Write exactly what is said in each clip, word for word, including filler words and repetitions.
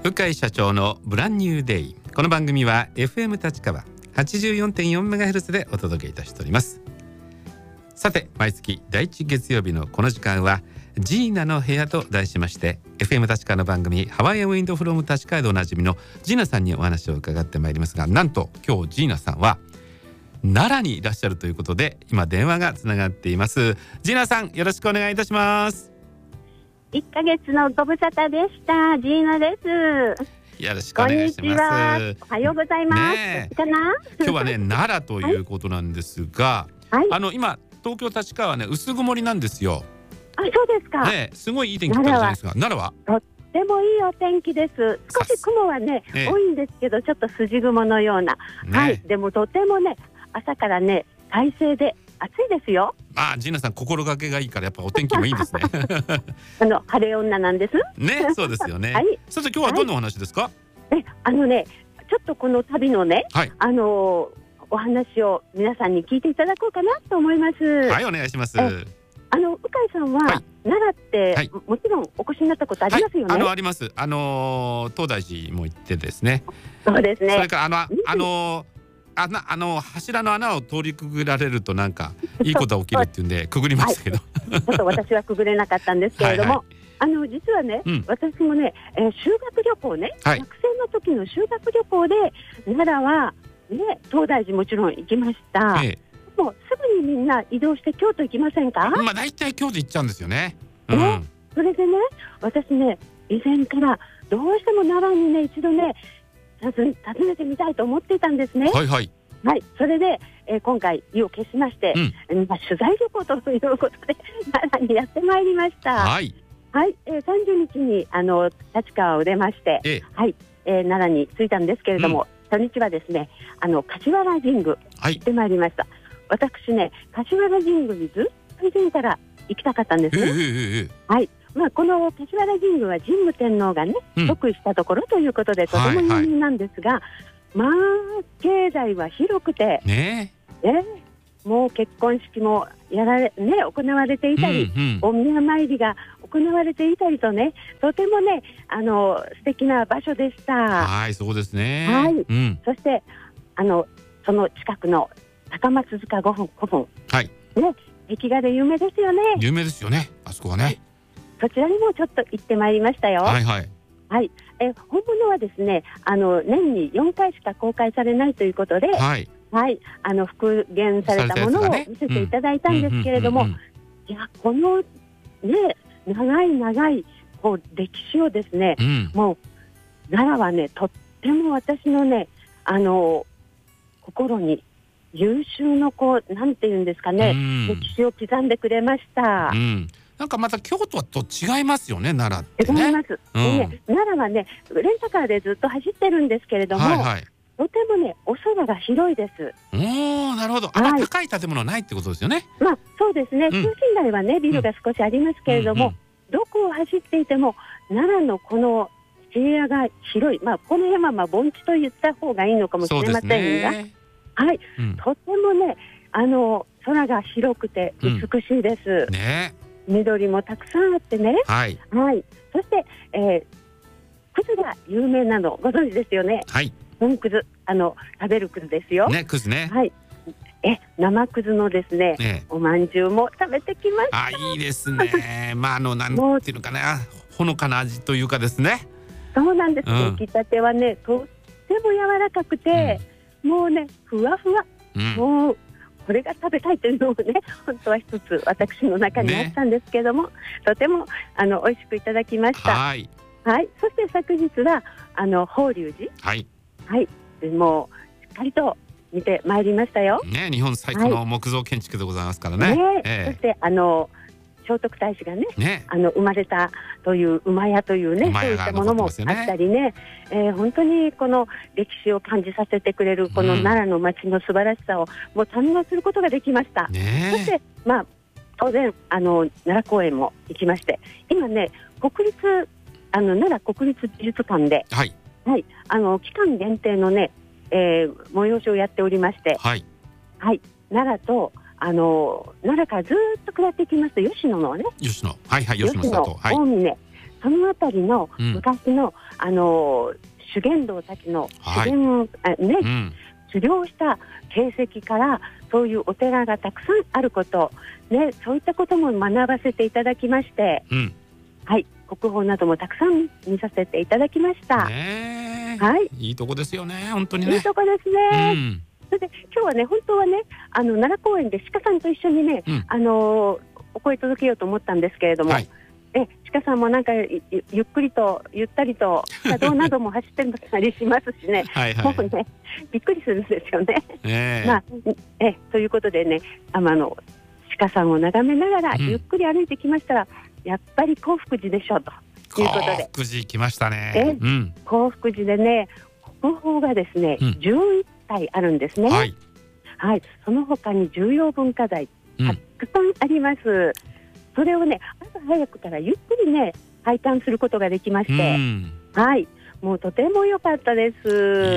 向井社長のブランニューデイ。この番組は エフエム 立川 はちじゅうよんてんよんメガヘルツ でお届けいたしております。さて、毎月だいいち月曜日のこの時間はジーナの部屋と題しまして、 エフエム 立川の番組ハワイアンウィンドフロム立川でおなじみのジーナさんにお話を伺ってまいりますが、なんと今日ジーナさんは奈良にいらっしゃるということで、今電話がつながっています。ジーナさん、よろしくお願いいたします。 いっかげつのご無沙汰でした。ジーナです。 よろしくお願いします。 こんにちは。おはようございます。ね、かな今日はね奈良ということなんですが、はい、あの今東京立川はね薄曇りなんですよ。 あ、そうですか。 ね、すごいいい天気だったじゃないですか。奈良はとってもいいお天気です。少し雲はね、ね多いんですけど、ちょっと筋雲のような、ね、はい、でもとてもね朝からね快晴で暑いですよ。 あ、ジーナさん心がけがいいからやっぱお天気もいいですね。 あの晴れ女なんですね。そうですよね。 はい、 さて今日はどんなお話ですか？ はい、えあのねちょっとこの旅のね、はい、あのお話を皆さんに聞いていただこうかなと思います。 はい、お願いします。 あの向井さんは、はい、奈良って、はい、もちろんお越しになったことありますよね。 はい、あのあります。あの東大寺も行ってですね。 そうですね。 それからあのあのあなあの柱の穴を通りくぐられるとなんかいいことが起きるっていうんでくぐりましたけど、 はい、ちょっと私はくぐれなかったんですけれども、はい、はい、あの実はね、うん、私もね、えー、修学旅行ね、はい、学生の時の修学旅行で奈良はね東大寺もちろん行きました。ええ、もうすぐにみんな移動して京都行きませんか？ まあ大体京都行っちゃうんですよね。 うん、ね、それでね私ね以前からどうしても奈良にね一度ね訪ねてみたいと思っていたんですね。 はいはい、はい、 それで、えー、今回意を決しまして、うん、まあ、取材旅行ということで奈良にやってまいりました。はい、はい、えー、さんじゅうにちにあの立川を出まして、ええ、はい、えー、奈良に着いたんですけれども、うん、初日はですねあの柏原神宮、はい、行ってまいりました。私ね柏原神宮にずっと以前から行きたかったんですね。えーえー、はい、まあ、この柏原神宮は神武天皇がね、うん、即位したところということでとても有名なんですが、はいはい、まあ境内は広くて、ねね、もう結婚式もやられ、ね、行われていたり、うんうん、お宮参りが行われていたりとね、とてもねあの素敵な場所でした。 はい、そうですね。 はい、 うん、 そしてあのその近くの高松塚古墳、古墳、はい、ね、壁画で有名ですよね。 有名ですよね、あそこはね。 そちらにもちょっと行ってまいりましたよ。はいはい、はい、え本物はですねあの年によんかいしか公開されないということで、はいはい、あの復元されたものを見せていただいたんですけれども、いやこのね長い長いこう歴史をですね、うん、もう奈良はねとっても私のねあの心に優秀のこうなんていうんですかね、うん、歴史を刻んでくれました。うん、 なんかまた京都と違いますよね奈良ってね。 違います、うんね、奈良はねレンタカーでずっと走ってるんですけれども、はいはい、とてもねお空が広いです。 おー、なるほど。あんま高い建物ないってことですよね。 まあそうですね、うん、中心街はねビルが少しありますけれども、うんうんうん、どこを走っていても奈良のこの平野が広い、まあこの山は盆地と言った方がいいのかもしれませんが、はい、うん、とてもねあの空が広くて美しいです、うん、ね、緑もたくさんあってね、はいはい、そして、えー、くずが有名なのご存知ですよね。はい、本くず、あの食べるくずですよね、くずね、 はい、え生くずのですね、ね、おまんじゅうも食べてきました。 あ、いいですね。まああのなんていうのかな、ほのかな味というかですね。 そうなんです、出来たてはねとっても柔らかくて、うん、もうねふわふわ、うん、もうこれが食べたいというのもね本当は一つ私の中にあったんですけども、ね、とてもあの美味しくいただきました。はい、はい、そして昨日はあの法隆寺、はい、はい、もうしっかりと見てまいりましたよ。 ね、日本最古の木造建築でございますからね。はい、ね、えー、 そしてあの聖徳太子が ね, ねあの生まれたという馬屋というね、そういったものもあったりね、えー、本当にこの歴史を感じさせてくれるこの奈良の町の素晴らしさをもう堪能することができました、ね、そしてまあ当然あの奈良公園も行きまして、今ね国立あの奈良国立美術館で、はいはい、あの期間限定のね、えー、催しをやっておりまして、はいはい、奈良とあの奈良からずっと下っていきますと吉野のね、 吉野、はいはい、吉野里、 大峰、 そのあたりの昔の、うん、あの修験道たちの修験、はい、ね、うん、修行した形跡からそういうお寺がたくさんあること、ね、そういったことも学ばせていただきまして、うん、はい、国宝などもたくさん見させていただきました。 ね、 はい、 いいとこですよね、本当にね。 いいとこですね。うん、それで今日はね、本当はね、あの奈良公園で鹿さんと一緒にね、うん、あのお声届けようと思ったんですけれども、はい、え鹿さんもなんか ゆ, ゆっくりとゆったりと車道なども走ってたりしますしねはい、はい、もうねびっくりするんですよね。えーまあ、えということでね、あのあの鹿さんを眺めながらゆっくり歩いてきましたら、うん、やっぱり興福寺でしょうということで、 興福寺来ましたね。 え、うん、興福寺でね、国宝がですね、うん、じゅういったいあるんですね。はい、はい、その他に重要文化財たくさんあります。うん、それをね、朝早くからゆっくりね拝観することができまして、うん、はい、もうとても良かったです。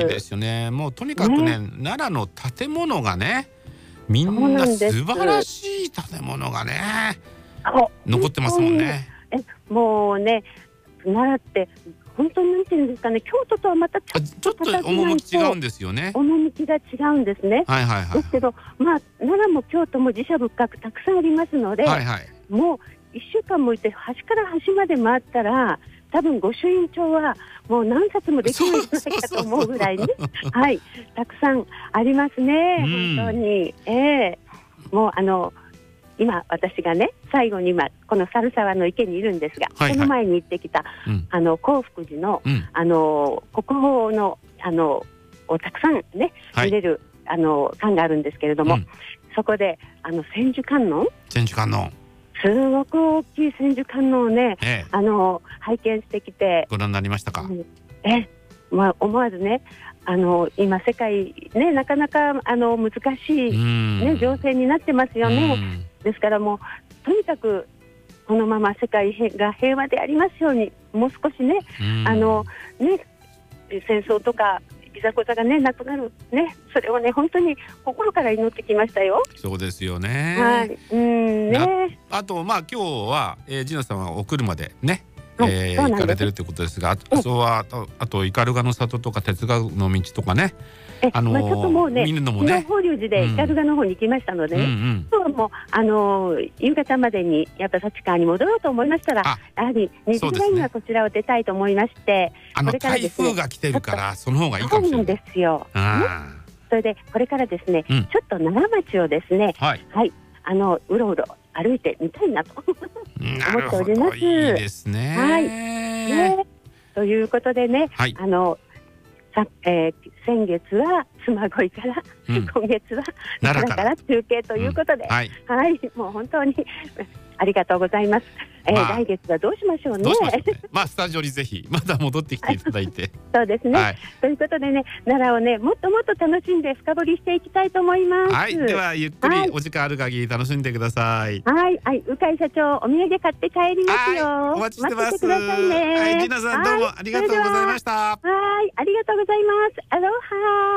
いいですよね。もうとにかくね、ね、奈良の建物がね、みんな素晴らしい建物がね残ってますもんね。 えもうね、奈良って本当になんていうんですかね、京都とはまたちょっとちょっと趣違うんですよね。 趣が違うんですね。 はいはいはい。 ですけど、まあ奈良も京都も寺社仏閣たくさんありますので、はいはい、もういっしゅうかんもいて端から端まで回ったら多分御朱印帳はもう何冊もできないんじゃないかと思うぐらいにはい、たくさんありますね、本当に。えー、もうあの今私がね最後に今この猿沢の池にいるんですが、はいはい、その前に行ってきた、うん、あの興福寺の、うん、あの国宝のあのをたくさんね、はい、見れるあの館があるんですけれども、うん、そこであの千手観音千手観音すごく大きい千手観音をね、ええ、あの拝見してきてご覧になりましたか？うん、 え、まあ、思わずね、あの今世界ねなかなかあの難しい、ね、情勢になってますよね。ですからもうとにかくこのまま世界が平和でありますように、もう少しね、あのね戦争とかいざこざがねなくなるね、それをね本当に心から祈ってきましたよ。 そうですよね。 はい、うんね。 あ, あとまあ今日は、えー、ジナさんはお車でね、はい、えー、行かれてるということですが、あとはあとあと斑鳩の里とか哲学の道とかね。 あのーまあ、ちょっともうね、見るのもね、法隆寺で斑鳩の方に行きましたので、ね、うんうん、今日はもう、あのー、夕方までにやっぱ立川に戻ろうと思いましたら、やはりにじぐらいにはこちらを出たいと思いまして、 あのこれからですね、台風が来てるからその方がいいかもしれない。 そうなんですよ。ね、それでこれからですね、うん、ちょっと奈良町をですね、はい、はい、あのうろうろ歩いてみたいなと思っております。いいですね。 はい。ね、ということでね、はい、あの。えー、先月は嬬恋から、うん、今月は奈良から中継ということで、うん、はい、はい、もう本当にありがとうございます。えーまあ、来月はどうしましょうね。 どうしましょうね。まあスタジオにぜひまた戻ってきていただいてそうですね、はい、ということでね、奈良をねもっともっと楽しんで深掘りしていきたいと思います。 はい、ではゆっくりお時間ある限り楽しんでください。 はい、はい、鵜飼社長お土産買って帰りますよ。 はい、お待ちしてます。 待っててくださいね。 はい、ジナさんどうもありがとうございました。 はい、ありがとうございます。アロハ。